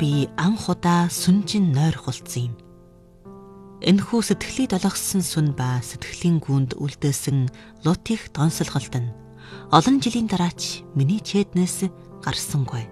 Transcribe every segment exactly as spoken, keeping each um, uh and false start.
би анх удаа сүнжин нойрох болсон юм. Энэхүү сэтгэлийг долгосон сүн ба сэтгэлийн гүнд үлдээсэн лутих донсолголт нь олон жилийн дараач миний чэднээс гарсангүй.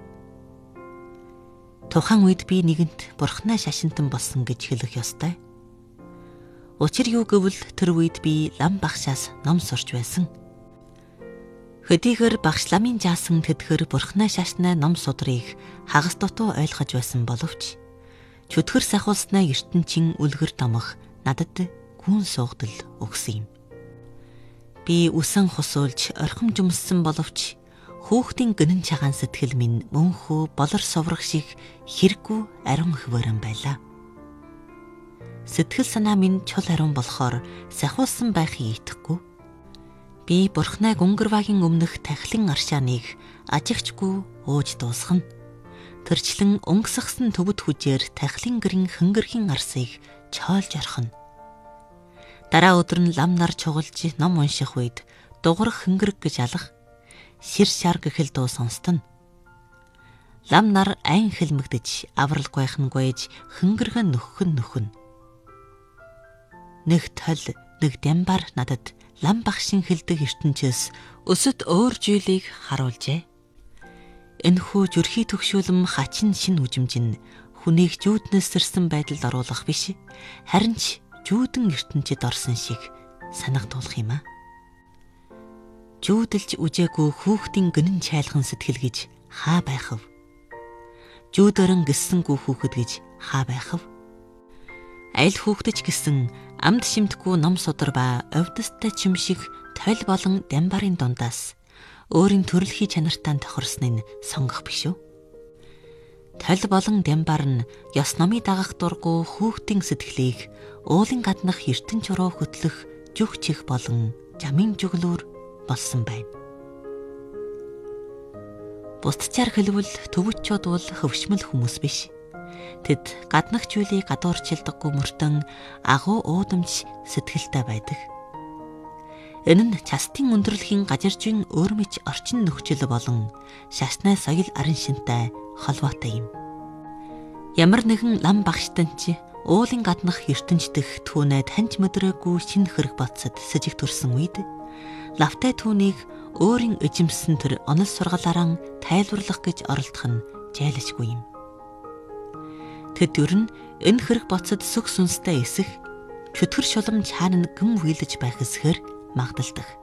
Тухайн үед би нэгэнт бурхнаа шашинтан болсон гэж хэлэх ёстой. Учир юу гэвэл тэр үед би лам багшаас ном сурч байсан. Хөдийгөр багш ламын жаасан тэтгэр бурхнаа шашнаа ном судрыг хагас дутуу ойлгож байсан боловч чөтгөр сахуулснаа ертөнцийн үлгэр домох надад гүн суугдал өгсөн юм. Би үсэн хусуулж орхим жумссан боловч хүүхдийн гэнэн чагаан сэтгэл минь мөнхөө болор соврох шиг хэрэггүй ариун хөвөрөн байлаа. Сэтгэл санаа минь чул ариун болохоор сахуулсан байхыг итгэхгүй. Би бурхнаа гүнгэрвагийн өмнөх тахилын аршааныг ажигчгүй ууж дуусгана. Тэрчлэн өнгөсгсөн төвд хүжээр тахилын гэрийн хөнгөрхийн арсыг чоолж орхино. Дараа өдөр нь лам нар чугалж ном унших үед дуграх хөнгөрг гэж алах шир шар гэхэл дуу сонстон. Лам нар айн хэлмэгдэж аврал гойхнгойж хөнгөргөн нөхөн нөхөн. Нэг тол нэг дямбар надад лам багшин хэлдэг ертөнцөөс өсөд өөр зүйлийг харуулжээ. Энэхүү зүрхий төгшүүлэм хачин шин үжимж нь хүнийг жүүднэсэрсэн байдалд оруулах биш, харин ч жүүдэн ертөнцид орсон шиг санагдуулах юм а. Жүүдэлж үжээгүй хүүхдийн гэнэн чайлхан сэтгэл гэж хаа байх вэ? Жүүдэрэн гиссэнгүй хүүхэд гэж хаа байх вэ? Аль хүүхдэж гисэн амд шимтгүү ном судар ба овдостой чим шиг тойл болон дамбарын дундаас өөрийн төрөлхий чанартаа тохирсныг сонгох биш үү? Тойл болон дамбар нь ёс номыг дагах дургу хүүхдийн сэтгэлийг уулын гаднах ертөнц руу хөтлөх жүх чих болон жамын жүглүүр болсон байна. Бусдчаар хэлбэл төвчүүд бол хөвшмөл хүмүүс биш. Тэд гаднах зүйлийг гадуурчилдаггүй мөртөн агуу уудамж сэтгэлтэй байдаг. Энэ нь частын өндөрлөхийн гажиржин өөрмөж орчин нөхцөл болон шашнай соёл арын шинтэй холбоотой юм. Ямар нэгэн лам багштан ч уулын гаднах ертөнц дэх түүнээ таньж мэдрээгүй шинэ хэрэг боцод сэжиг төрсөн үед лавтай түүнийг өөрийн эжимсэн төр онол сургалаараа тайлбарлах гэж оролдох нь жайлшгүй юм. Тэд ер нь энэ хэрэг боцод сүх сүнстэй эсэх чөтгөр шулам чаана гэн үйлж байх эсхэр магадalдаг.